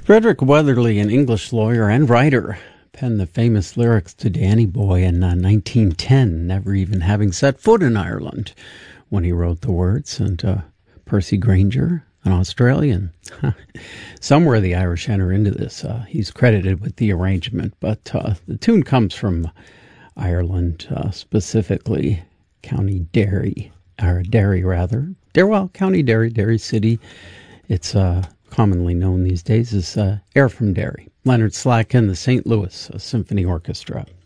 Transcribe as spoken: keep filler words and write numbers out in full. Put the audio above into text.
Frederick Weatherly, an English lawyer and writer, penned the famous lyrics to Danny Boy in uh, nineteen ten, never even having set foot in Ireland when he wrote the words. And uh, Percy Grainger, an Australian. Somewhere the Irish enter into this. Uh, he's credited with the arrangement, but uh, the tune comes from Ireland, uh, specifically County Derry, or Derry rather. Der- well, County Derry, Derry City. It's uh, commonly known these days as uh, Air from Derry. Leonard Slack and the Saint Louis Symphony Orchestra.